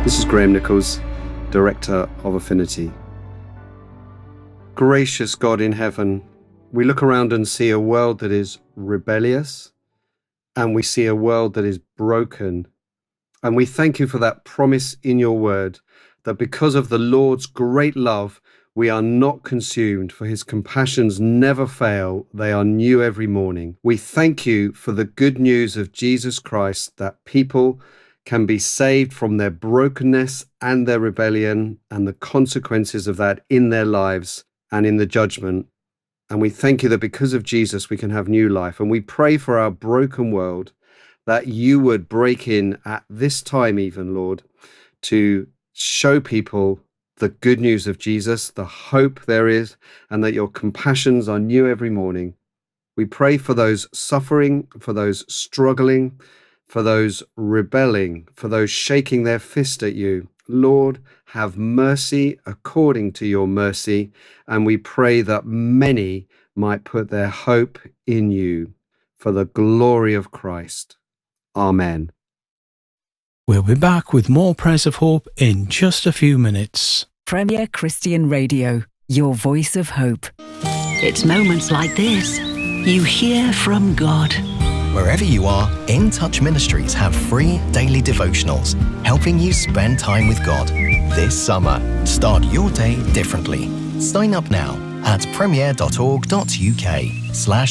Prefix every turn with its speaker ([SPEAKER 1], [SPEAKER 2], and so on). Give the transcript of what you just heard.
[SPEAKER 1] This is Graham Nichols, Director of Affinity. Gracious God in heaven, we look around and see a world that is rebellious, and we see a world that is broken. And we thank you for that promise in your word, that because of the Lord's great love, we are not consumed, for his compassions never fail. They are new every morning. We thank you for the good news of Jesus Christ, that people can be saved from their brokenness and their rebellion and the consequences of that in their lives and in the judgment. And we thank you that because of Jesus, we can have new life. And we pray for our broken world, that you would break in at this time even, Lord, to show people the good news of Jesus, the hope there is, and that your compassions are new every morning. We pray for those suffering, for those struggling, for those rebelling, for those shaking their fist at you. Lord, have mercy according to your mercy, and we pray that many might put their hope in you for the glory of Christ. Amen.
[SPEAKER 2] We'll be back with more Prayers of Hope in just a few minutes.
[SPEAKER 3] Premier Christian Radio, your voice of hope.
[SPEAKER 4] It's moments like this you hear from God.
[SPEAKER 5] Wherever you are, In Touch Ministries have free daily devotionals, helping you spend time with God. This summer, start your day differently. Sign up now at premier.org.uk/